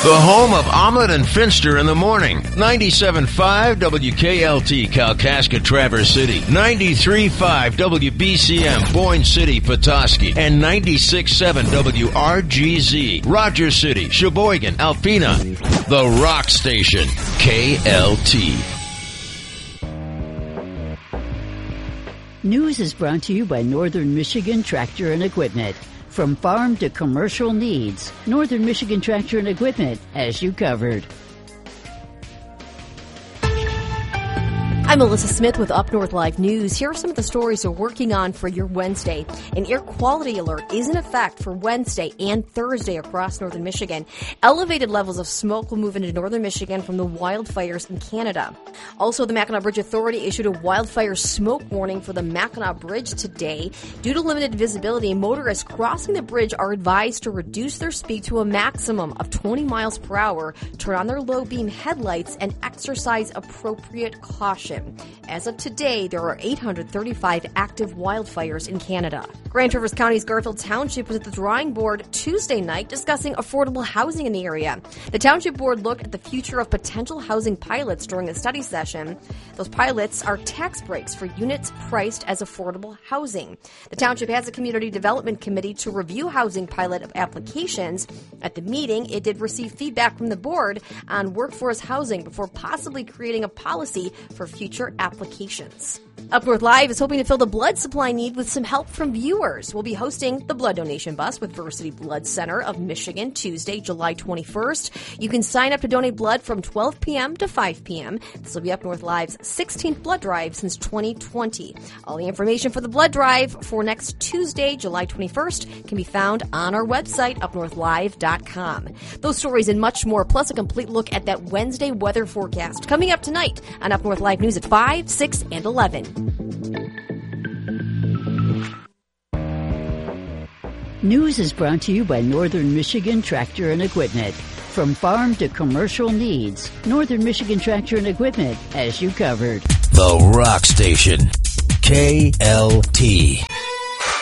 The home of Omelet and Finster in the morning. 97.5 WKLT, Kalkaska, Traverse City. 93.5 WBCM, Boyne City, Petoskey. And 96.7 WRGZ, Rogers City, Sheboygan, Alpena. The Rock Station, KLT. News is brought to you by Northern Michigan Tractor and Equipment. From farm to commercial needs, Northern Michigan Tractor and Equipment has you covered. I'm Melissa Smith with Up North Live News. Here are some of the stories we're working on for your Wednesday. An air quality alert is in effect for Wednesday and Thursday across northern Michigan. Elevated levels of smoke will move into northern Michigan from the wildfires in Canada. Also, the Mackinac Bridge Authority issued a wildfire smoke warning for the Mackinac Bridge today. Due to limited visibility, motorists crossing the bridge are advised to reduce their speed to a maximum of 20 miles per hour, turn on their low beam headlights, and exercise appropriate caution. As of today, there are 835 active wildfires in Canada. Grand Traverse County's Garfield Township was at the drawing board Tuesday night discussing affordable housing in the area. The Township Board looked at the future of potential housing pilots during a study session. Those pilots are tax breaks for units priced as affordable housing. The Township has a community development committee to review housing pilot applications. At the meeting, it did receive feedback from the board on workforce housing before possibly creating a policy for future applications. Up North Live is hoping to fill the blood supply need with some help from viewers. We'll be hosting the blood donation bus with Versity Blood Center of Michigan Tuesday, July 21st. You can sign up to donate blood from 12 p.m. to 5 p.m. This will be Up North Live's 16th blood drive since 2020. All the information for the blood drive for next Tuesday, July 21st, can be found on our website, upnorthlive.com. Those stories and much more, plus a complete look at that Wednesday weather forecast, coming up tonight on Up North Live News at 5, 6, and 11. News is brought to you by Northern Michigan Tractor and Equipment. From farm to commercial needs, Northern Michigan Tractor and Equipment has you covered. The Rock Station, KLT.